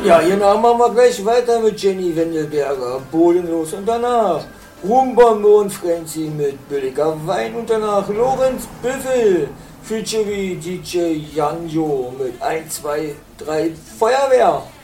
Ja, genau, machen wir gleich weiter mit Jenny Wendelberger, Bodenlos und danach Rumbombe und Frenzy mit billiger Wein und danach Lorenz Büffel, featuring DJ Janjo mit 1, 2, 3 Feuerwehr.